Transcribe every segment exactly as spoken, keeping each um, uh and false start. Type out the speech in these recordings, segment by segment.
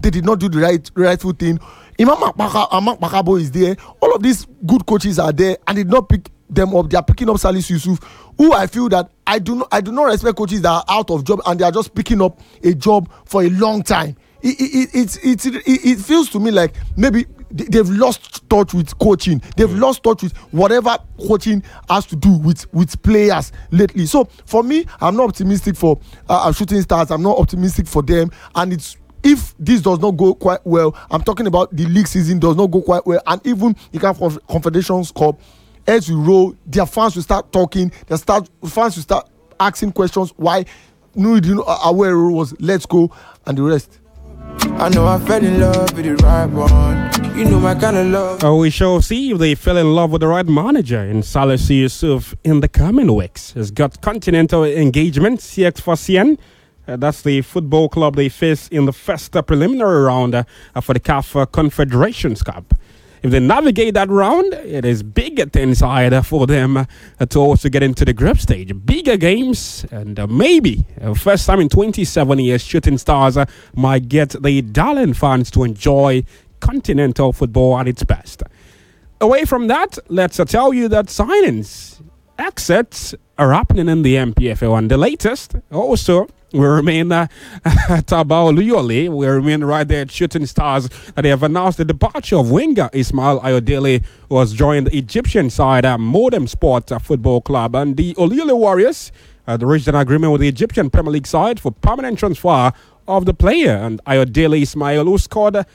they did not do the right rightful thing. Imam Makabo is there. All of these good coaches are there and did not pick them up. They are picking up Salisu Yusuf, who I feel that I do not I do not respect coaches that are out of job and they are just picking up a job for a long time. It it it it, it, it feels to me like maybe they've lost touch with coaching. They've mm. lost touch with whatever coaching has to do with with players lately. So for me, I'm not optimistic for uh, Shooting Stars. I'm not optimistic for them, and it's. If this does not go quite well, I'm talking about the league season does not go quite well, and even the Conf- Confederations Cup, as we roll, their fans will start talking. Their start fans will start asking questions. Why Nuruddin Awero was let's go and the rest. I know I fell in love with the right one. You know my kind of love. Uh, we shall see if they fell in love with the right manager in Salisu Yusuf in the coming weeks. He's got continental engagement, C X Fasien. Uh, that's the football club they face in the first uh, preliminary round uh, for the C A F uh, Confederations Cup. If they navigate that round, it is bigger inside uh, for them uh, to also get into the group stage. Bigger games, and uh, maybe uh, first time in twenty-seven years, Shooting Stars uh, might get the Darling fans to enjoy continental football at its best. Away from that, let's uh, tell you that signings, exits are happening in the M P F L, and the latest also. We remain uh, at Tabao Luyole. We remain right there at Shooting Stars. Uh, they have announced the departure of winger Ismail Ayodele, who has joined the Egyptian side uh, Modem Sport uh, Football Club. And the Oluyole Warriors uh, reached an agreement with the Egyptian Premier League side for permanent transfer of the player. And Ayodele Ismail, who scored uh,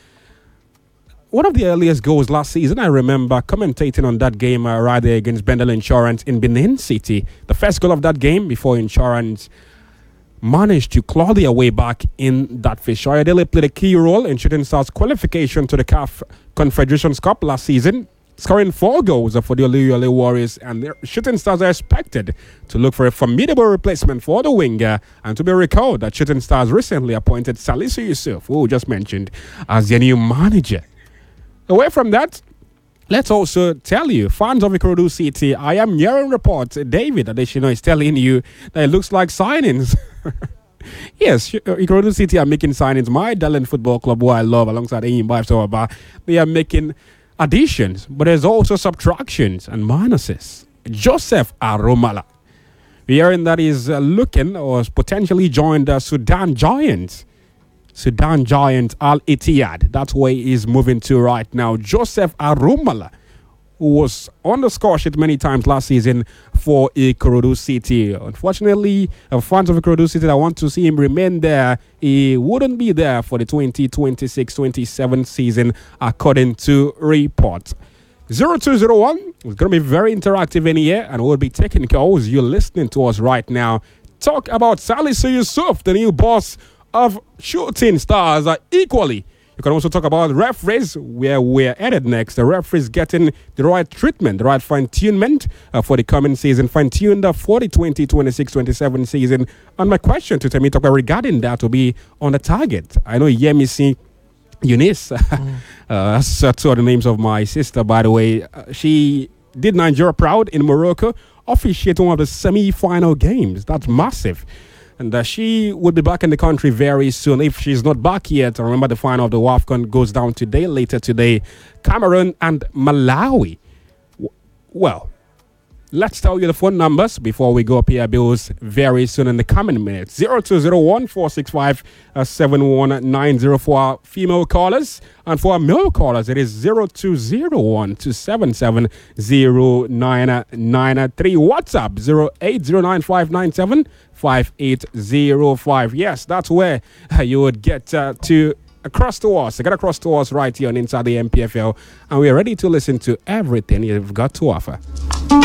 one of the earliest goals last season. I remember commentating on that game uh, right there against Bendel Insurance in Benin City. The first goal of that game before Insurance managed to claw their way back in that fixture. Ayodele played a key role in Shooting Stars' qualification to the C A F Confederations Cup last season, scoring four goals for the Oluyole Warriors, and their Shooting Stars are expected to look for a formidable replacement for the winger. And to be recalled that Shooting Stars recently appointed Salisu Yusuf, who we just mentioned, as their new manager. Away from that, let's also tell you, fans of Ikorodu City, I am hearing reports. David Adeshino is telling you that it looks like signings. Yes, Ikorodu City are making signings. My Darling Football Club, who I love, alongside Eyimba Soaba, they are making additions, but there's also subtractions and minuses. Joseph Aromala, we are hearing that he's uh, looking or has potentially joined the Sudan Giants. Sudan Giants Al Ittihad. That's where he is moving to right now. Joseph Aromala, who was on the score sheet many times last season for Ikorodu City. Unfortunately, uh, fans of Ikorodu City that want to see him remain there, he wouldn't be there for the twenty twenty-six twenty-seven season, according to reports. zero two zero one, it's going to be very interactive in here, and we'll be taking calls. You're listening to us right now. Talk about Salisu Yusuf, the new boss of Shooting Stars, uh, equally. You can also talk about referees, where we're headed next. The referees getting the right treatment, the right fine-tunement uh, for the coming season, fine-tuned uh, for the twenty twenty-six twenty-seven season. And my question to Temi Tokwe regarding that will be on the target. I know Yemisi Eunice, mm. uh, that's uh, two of the names of my sister, by the way. Uh, she did Nigeria proud in Morocco, officiating one of the semi-final games. That's massive. And uh, she will be back in the country very soon. If she's not back yet, remember the final of the WAFCON goes down today, later today. Cameroon and Malawi. W- well, let's tell you the phone numbers before we go up here, bills, very soon in the coming minutes. zero two zero one, four six five, seven one nine zero for our female callers. And for our male callers, it is zero two zero one, two seven seven, zero nine nine three. WhatsApp zero eight zero nine five nine seven five eight zero five. Yes, that's where uh, you would get uh, to across to us. Get across to us right here on Inside the M P F L. And we're ready to listen to everything you've got to offer.